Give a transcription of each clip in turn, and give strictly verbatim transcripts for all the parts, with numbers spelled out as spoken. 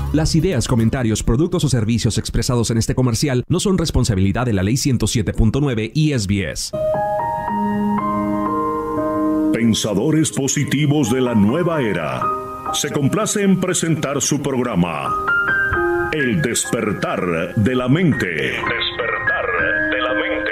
Las ideas, comentarios, productos o servicios expresados en este comercial no son responsabilidad de la Ley ciento siete punto nueve I S B S. Pensadores positivos de la nueva era. Se complace en presentar su programa El despertar de la mente. El despertar de la mente.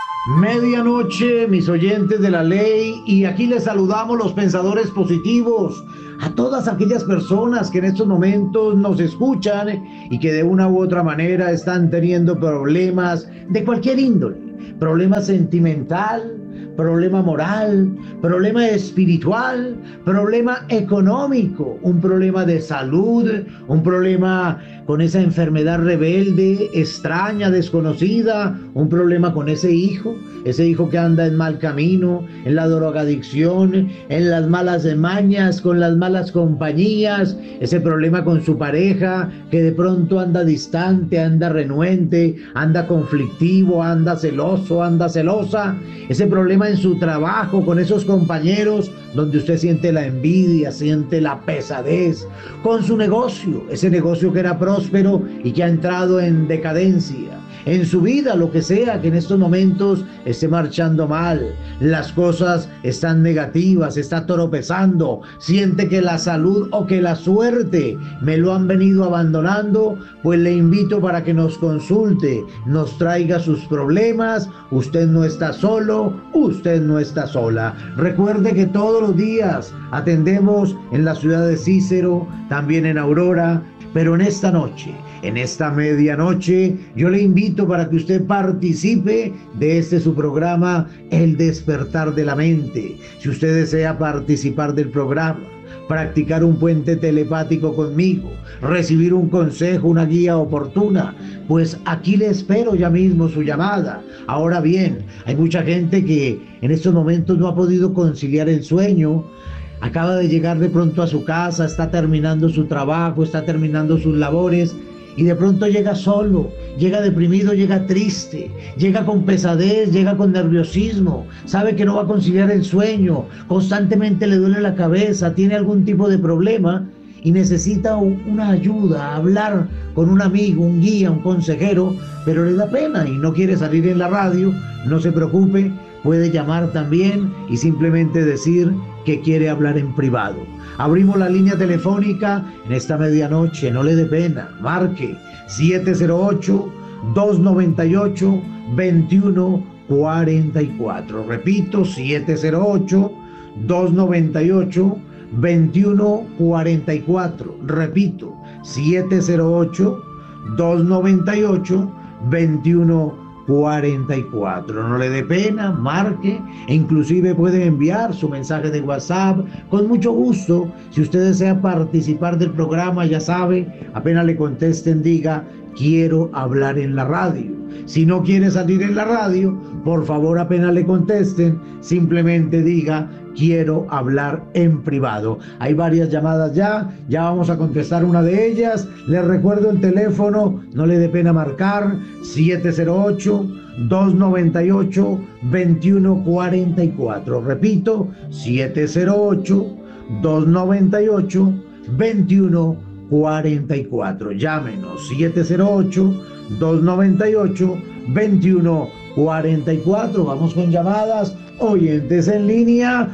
Medianoche, mis oyentes de la ley, y aquí les saludamos los pensadores positivos, a todas aquellas personas que en estos momentos nos escuchan y que de una u otra manera están teniendo problemas de cualquier índole, problema sentimental, problema moral, problema espiritual, problema económico, un problema de salud, un problema con esa enfermedad rebelde, extraña, desconocida, un problema con ese hijo, ese hijo que anda en mal camino, en la drogadicción, en las malas mañas, con las malas compañías, ese problema con su pareja que de pronto anda distante, anda renuente, anda conflictivo, anda celoso, anda celosa, ese problema en su trabajo con esos compañeros donde usted siente la envidia, siente la pesadez, con su negocio, ese negocio que era próspero y que ha entrado en decadencia, en su vida, lo que sea que en estos momentos esté marchando mal, las cosas están negativas, está tropezando, siente que la salud o que la suerte me lo han venido abandonando, pues le invito para que nos consulte, nos traiga sus problemas. Usted no está solo, usted no está sola. Recuerde que todos los días atendemos en la ciudad de Cícero, también en Aurora, pero en esta noche, en esta medianoche, yo le invito para que usted participe de este su programa, El Despertar de la Mente. Si usted desea participar del programa, practicar un puente telepático conmigo, recibir un consejo, una guía oportuna, pues aquí le espero ya mismo su llamada. Ahora bien, hay mucha gente que en estos momentos no ha podido conciliar el sueño. Acaba de llegar de pronto a su casa, está terminando su trabajo, está terminando sus labores y de pronto llega solo, llega deprimido, llega triste, llega con pesadez, llega con nerviosismo, sabe que no va a conciliar el sueño, constantemente le duele la cabeza, tiene algún tipo de problema y necesita una ayuda, hablar con un amigo, un guía, un consejero, pero le da pena y no quiere salir en la radio. No se preocupe, puede llamar también y simplemente decir que quiere hablar en privado. Abrimos la línea telefónica en esta medianoche, no le dé pena, marque siete cero ocho, dos nueve ocho, dos uno cuatro cuatro. Repito, siete cero ocho, dos nueve ocho, dos uno cuatro cuatro. Repito, siete cero ocho, dos nueve ocho, dos uno cuarenta y cuatro. No le dé pena, marque e inclusive puede enviar su mensaje de WhatsApp con mucho gusto. Si usted desea participar del programa, ya sabe, apenas le contesten, diga quiero hablar en la radio. Si no quiere salir en la radio, por favor, apenas le contesten, simplemente diga quiero hablar en privado. Hay varias llamadas ya, ya vamos a contestar una de ellas. Les recuerdo el teléfono, no le dé pena marcar, siete cero ocho, dos nueve ocho, dos uno cuatro cuatro. Repito, siete cero ocho, dos nueve ocho, dos uno cuatro cuatro. Llámenos, siete cero ocho, dos nueve ocho, dos uno cuatro cuatro. Vamos con llamadas. Oyentes en línea.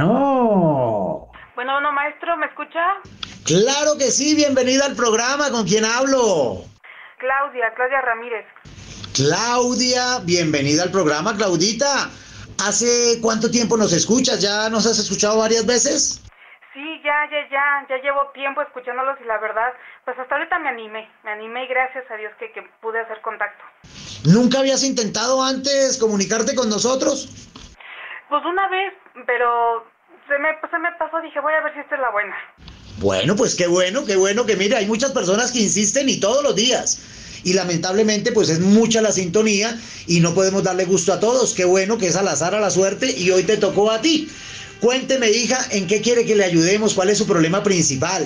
Bueno. Bueno, bueno, maestro, ¿me escucha? Claro que sí, bienvenida al programa. ¿Con quién hablo? Claudia, Claudia Ramírez. Claudia, bienvenida al programa, Claudita. ¿Hace cuánto tiempo nos escuchas? ¿Ya nos has escuchado varias veces? Sí, ya, ya, ya, ya llevo tiempo escuchándolos y la verdad, pues hasta ahorita me animé, me animé y gracias a Dios que, que pude hacer contacto. ¿Nunca habías intentado antes comunicarte con nosotros? Pues una vez, pero se me, se me pasó, dije voy a ver si esta es la buena. Bueno, pues qué bueno, qué bueno que mira, hay muchas personas que insisten y todos los días. Y lamentablemente pues es mucha la sintonía y no podemos darle gusto a todos. Qué bueno que es al azar, a la suerte y hoy te tocó a ti. Cuénteme, hija, ¿en qué quiere que le ayudemos? ¿Cuál es su problema principal?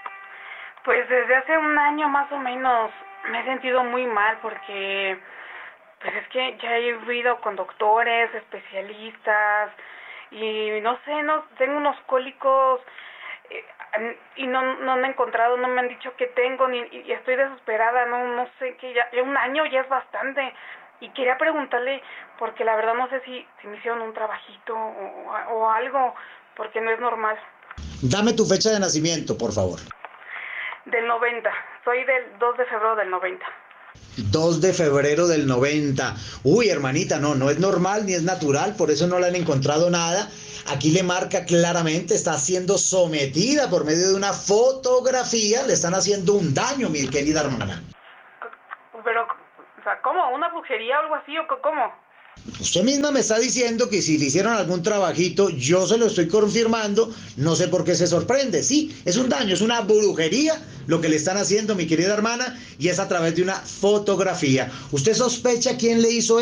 Pues desde hace un año más o menos me he sentido muy mal porque pues es que ya he ido con doctores, especialistas y no sé, no tengo unos cólicos eh, y no, no han encontrado, no me han dicho qué tengo, ni, y estoy desesperada, no, no sé qué, ya, ya un año ya es bastante. Y quería preguntarle, porque la verdad no sé si, si me hicieron un trabajito o, o algo, porque no es normal. Dame tu fecha de nacimiento, por favor. Del noventa, soy del dos de febrero del noventa. dos de febrero del noventa. Uy, hermanita, no, no es normal ni es natural, por eso no le han encontrado nada. Aquí le marca claramente, está siendo sometida por medio de una fotografía, le están haciendo un daño, mi querida hermana. Pero, o sea, ¿cómo? ¿Una brujería o algo así o cómo? Usted misma me está diciendo que si le hicieron algún trabajito, yo se lo estoy confirmando, no sé por qué se sorprende. Sí, es un daño, es una brujería lo que le están haciendo, mi querida hermana, y es a través de una fotografía. ¿Usted sospecha quién le hizo